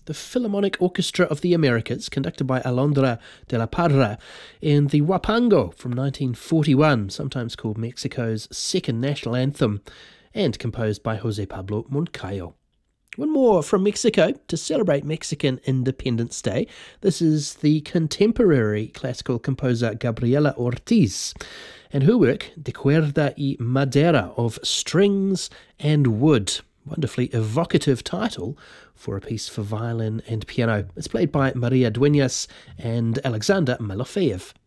the Philharmonic Orchestra of the Americas, conducted by Alondra de la Parra, and the Huapango from 1941, sometimes called Mexico's second national anthem, and composed by José Pablo Moncayo. One more from Mexico to celebrate Mexican Independence Day. This is the contemporary classical composer Gabriela Ortiz, and her work, De Cuerda y Madera, of strings and wood. Wonderfully evocative title for a piece for violin and piano. It's played by Maria Dueñas and Alexander Malofeev.